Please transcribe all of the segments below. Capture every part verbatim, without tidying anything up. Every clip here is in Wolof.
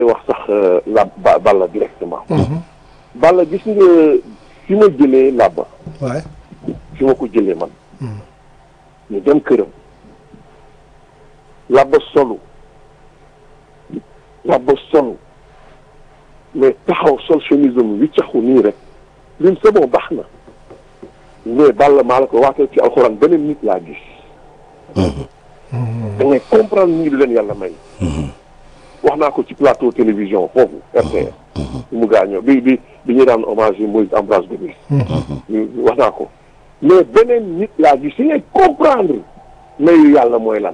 wax sax la ba Balla directement. Balla gis nga fi ma jëlee làbba. waay fi ma ko jëlee man. ñu dem këram. làbba solu. làbba solu. mais taxaw sol chemise am wiccaxu nii rek. lim c'est bon baax na. mais Balla maa la ko waxee ci alxuraan beneen nit laa gis. da ngay comprendre ñii di leen yàlla may. wax naa ko ci plateau télévision foofu R T S. mu gaañoo bi bi bi ñu daan hommage yi Moïse Ambroise Gomis. wax naa ko mais beneen nit laa gis si ngay comprendre mayu yàlla mooy lan.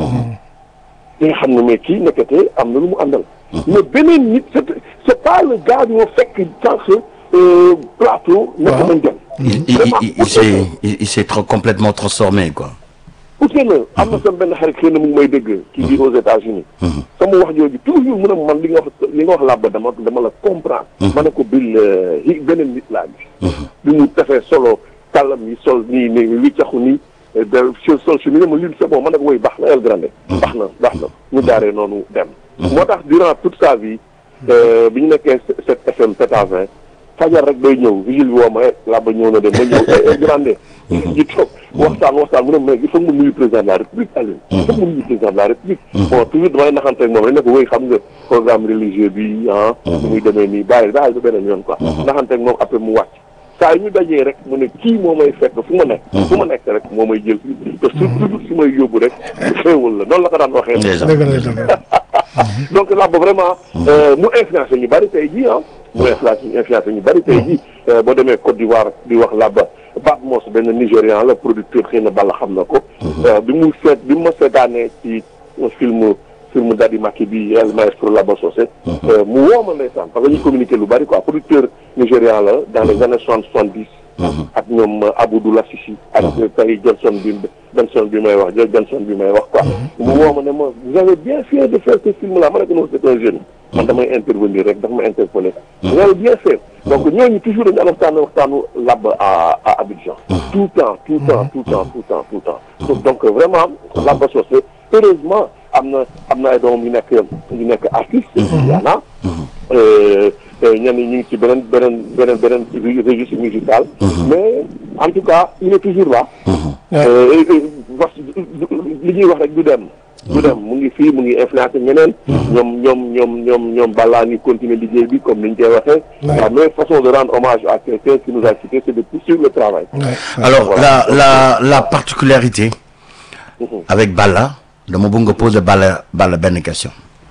di nga xam ne mais kii nekkate am na lu mu àndal. mais beneen nit c'est c'est pas le gars bi ma fekk sànq plateau. nekk nañ dem. il il il s'est il s'est trop complètement transformé quoi. ute na am na sama benn xarit xëy na mu ngi may dégg ci biir aux États-Unis sama wax jooju toujours mu ne man li nga wax li nga wax làbba dama dama la comprendre ma ne ko bil hi beneen nit laa gis bi mu defee solo kàllam yi sol nii nii li caxu nii de sol si ni ne ma lii c'est bon ma ne ko woy baax na El Grande baax na baax na ñu daaree noonu dem moo tax durant toute sa vie bi ñu nekkee sept F M sept à vingt fajar rek day ñëw vigile bi woo ma làbba ñëw na dem ma ñëw El Grande ñu toog waxtaan waxtaan mu ne mais il faut mu nuyu président de la république Aliou. il faut mu nuyu président de la république. bon toujours damay naxante ak moom rek ne ko wéy xam nga programme religieux bi ah. su muy demee nii bàyyi bàyyi ba beneen yoon quoi. naxante ak moom après mu wàcc. saa yu ñu dajee rek mu ne kii moo may fekk fu ma nekk. fu ma nekk rek moo may jël te surtout su may yóbbu rek. xéewal la noonu la ko daan waxee. dëgg la dëgg la. donc làmb vraiment. mu influencé ñu bari tey jii ah. mu influencé influencé ñu bari tey jii. boo demee Côte d'Ivoire di wax làmba. Bab Mos benn Nigérian la producteur xëy na Balla xam na ko. bi mu seet bi mu ma seetaanee ci film film Dadi Maki bi El Maestro Laba Socé. mu woo ma ndeysaan parce que ñu communiqué lu bari quoi producteur nigérian la dans les années soixante soixante-dix. ak ñoom Abdou Lassisi. ak tey Johnson bi Johnson bi may wax Johnson bi may wax quoi. mu woo ma ne ma vous avez bien fait de faire ce film là ma ne ko non c'est un jeune. man damay intervenir rek dafa ma interpellé. vous avez bien fait. donc ñooñu toujours dañu am waxtaanu waxtaanu làbb à à Abidjan. tout le temps tout le temps tout le temps tout le temps tout le temps. donc vraiment Laba Socé heureusement am na am na ay doomam yu nekk yu nekk artiste. yaana ñenn ñi ñu ngi ci beneen beneen beneen beneen registre musical. mais en tout cas il est toujours là. li ñuy wax rek du dem. du dem mu ngi fii mu ngi influencé ñeneen. ñoom ñoom ñoom ñoom ñoom balaa ñu continuer liggéey bi comme ni ñu koy waxee. la meilleure façon de rendre hommage à quelqu'un qui nous a quitté c'est de poursuivre le travail. alors voilà. la la la particularité. avec Balla dama bëgg nga poser Balla Balla benn question.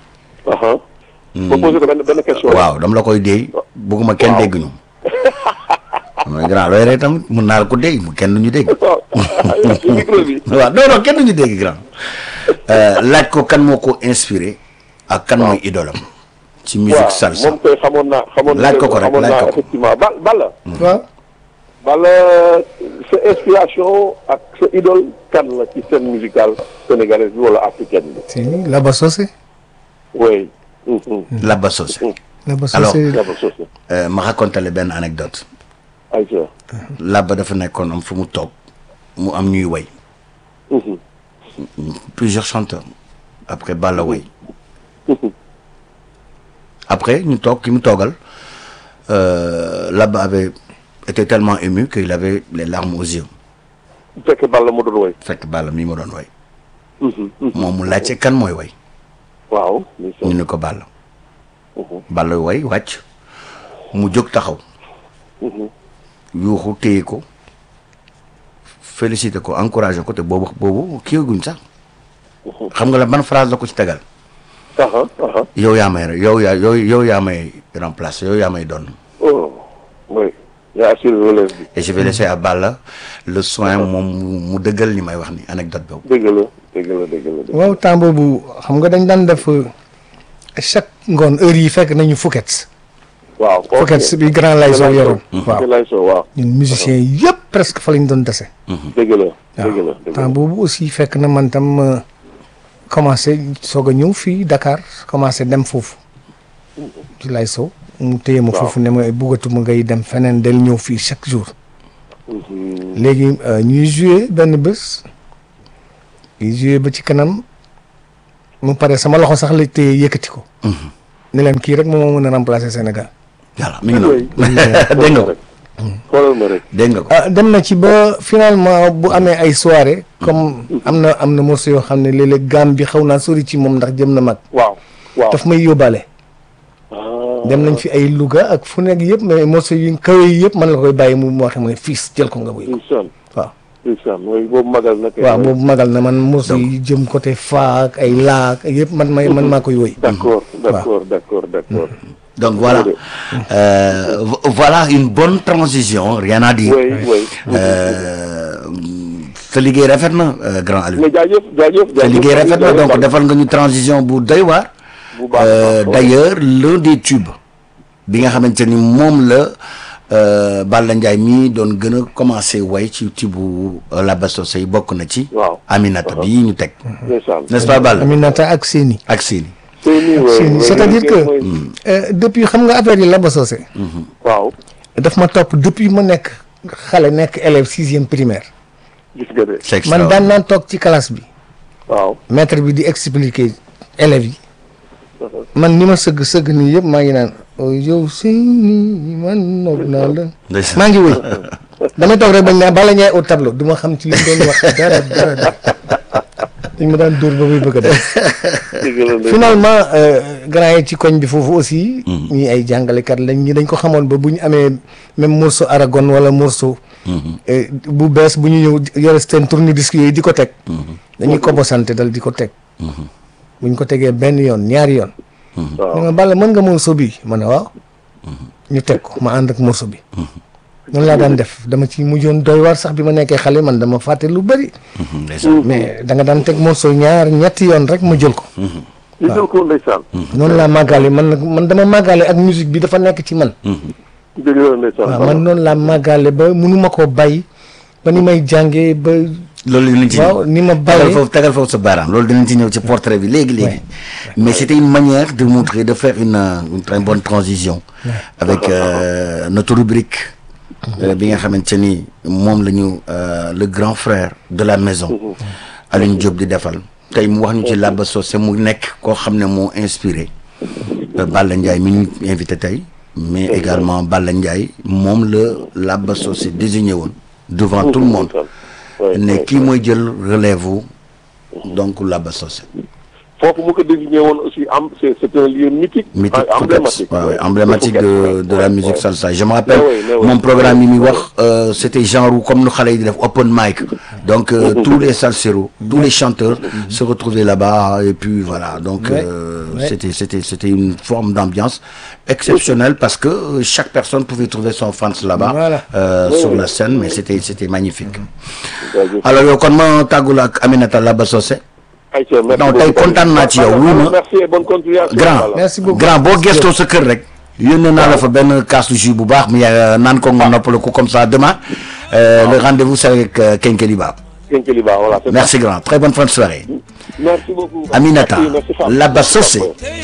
ma poser ko benn benn question. waaw dama la koy déy. bëgguma kenn dégg ñu. mooy grand looy rey tamit mun naa la ko dégg mu kenn du ñu dégg. micro bi. waaw non non kenn du ñu dégg grand. laaj ko kan moo ko inspiré ak kan mooy idolam ci musique salsa moom koy xamoon naa xamoon laaj ko ko rek laaj ko ko effectivement ba Balla waaw Balla sa inspiration ak sa idole kan la ci scène musicale sénégalaise bi wala africaine bi. si Laba Socé. oui. Laba Socé. Laba alors Socé Laba Socé. ma raconté la benn anecdote ayca. Laba dafa nekkoon am fu mu toog mu am ñuy way plusieurs chanteurs après Balla way après ñu toog ki mu toogal Laba avait été tellement ému qu'il avait les larmes aux yeux. fekk Balla mu doon way. fekk Balla mii ma doon way. moom mu laajte kan mooy way. waaw. ñu ne ko Balla. Balla way wàcc mu jóg taxaw. yuuxu téye ko. félicité ko encouragé ko te boobu boobu kii guñ sax. xam nga la ban phrase la ko ci tegal. yow yaa may yow yaa yow yow yaa may remplacer yow yaa may doon. oh oui. yaa assuré relève bi. et je vais laisser à Balla le soin moom mu dëggal li may wax ni anecdote boobu. dëgg la dëgg la dëgg la. waaw temps boobu xam nga dañ daan def chaque ngoon heure yi fekk nañu Fouquet. waaw Fouquet bi grand lay soo yoroon. waaw lay soo waaw. ñun musiciens yëpp presque fa lañ doon dese. dëgg la dëgg la dëgg la temps boobu aussi fekk na man tam commencé soog a ñëw fii Dakar commencé dem foofu. ci lay sow mu téye ma foofu ne ma bëggatuma ngay dem feneen del ñëw fii chaque jour. léegi ñuy joué benn bés. ñuy joué ba ci kanam mu pare sama loxo sax la téye yëkkati ko. ne leen kii rek moo mën a remplacer Sénégal. voilà mi ngi noonu. dégg nga ko. xoolal ma rek. dégg nga ko. ah dem na ci ba finalement bu amee ay soirée comme am na am na morceau yoo xam ne léeg-léeg gaam bi xaw naa sori ci moom ndax jëm na mag. waaw waaw daf may yóbbaale. dem nañ fi ay Louga ak fu nekk yëpp mais morceau yu kawe yi yëpp man la koy bàyyi mu waxee mu ne fils jël ko nga buy ko. incha waaw. incha mooy boobu magal na. waaw boobu magal na man morceau yi jëm côté fa ak ay laak yëpp man may man maa koy woy. d'accord d'accord d'accord d'accord. donc voilà euh, voilà une bonne transition rien à dire. oui oui. sa liggéey rafet na grand Aliou. mais jaajëf jaajëf. sa liggéey rafet na donc defal nga ñu transition bu doy waar. bu baax d'ailleurs l'un des tubes bi nga xamante ni moom la Balla Ndiaye mii doon gën a commencé way ci tube Laba Socé yi bokk na ci. waaw Aminata bii ñu teg. ndeysaan n'est-ce pas Balla. Aminata ak Séni. ak Séni. Séni c'est-à-dire que depuis xam nga affaire yi Laba Socé. waaw. daf ma topp depuis ma nekk xale nekk élève sixième primaire. gis nga de. c'est man daan naan toog ci classe bi. waaw. maître bi di expliquer élèves yi. man ni ma sëgg sëgg nii yëpp maa ngi naan yow Séni man noog naa la. maa ngi wëy damay toog rek bañ naa Balla Ndiaye au tableau du ma xam ci li mu doon wax dara dara dara dañ ma daan dóor ba muy bëgg a def. finalement grand yi ci koñ bi foofu aussi. ñii ay jàngalekat lañ ñi dañ ko xamoon ba bu ñu amee même morceau Aragon wala morceau. bu bees bu ñu ñëw yore seen tourne-disque yooyu di ko teg. dañuy ko bosante dal di ko teg. bu ñu ko tegee benn yoon ñaari yoon. waaw ni ma Balla mën nga morceau bi ma ne waaw. ñu teg ko ma ànd ak morceau bi. noonu laa daan def dama ci mujjoon doy waar sax bi ma nekkee xale man dama fàtte lu bëri. mais da nga daan teg morceau ñaar ñetti yoon rek ma jël ko. ñu jël ko ndeysaan. noonu laa màggale man nag man dama màggale ak musique bi dafa nekk ci man. dëgg la ndeysaan. waaw man noonu laa màggale ba munu ma koo bàyyi ba ni may jàngee ba. loolu dinañ ci waaw ni ma tagal bàyyee foofu tagal foofu sa baaraam loolu dinañ ci ñëw ci portrait bi léegi léegi. mais c'était une manière de montrer de faire une une très bonne transition. avec euh, notre rubrique. bi nga xamante ni moom la ñu le grand frère de la maison. Alioune Diop di defal. tey mu wax ñu ci Laba Socé mu nekk koo xam ne moo inspiré Balla Ndiaye mi ñu invité tey. mais également Balla Ndiaye moom la Laba Socé désigné woon. devant tout le monde. ne kii mooy jël relève donc Laba Socé. foofu mu ko désigné woon aussi am c'est c'est un lieu mythique. mythique emblématique ouais, ouais, emblématique de de la musique salsa je me rappelle ouais, ouais, ouais, mon programme yi muy ouais. wax c'était genre comme nu xale yi di def open mic donc euh, tous les salseros tous les chanteurs se retrouvaient là-bas et puis voilà donc ouais, euh, ouais. c'était c'était c'était une forme d'ambiance exceptionnelle parce que chaque personne pouvait trouver son fans là-bas Voilà. euh, Ouais, sur ouais. la scène mais c'était c'était magnifique Jaajëf. alors yow kon ma tàggul ak Aminata Laba Socé Aïcha, merci non tey beaucoup. kontaan naa ci yow wuy ma merci et bonne continuation. grand Voilà. merci beaucoup grand boo gestoo sa kër rek yónnee naa la fa benn kaasu jus bu baax mi naan ko nga noppale ko comme ça demain euh, le rendez-vous c'est avec euh, Kenkeliba. Kenkeliba, voilà, c'est ça. Merci grand très bonne fin de soirée. Merci beaucoup. Aminata Merci, merci, Fab. Laba Socé.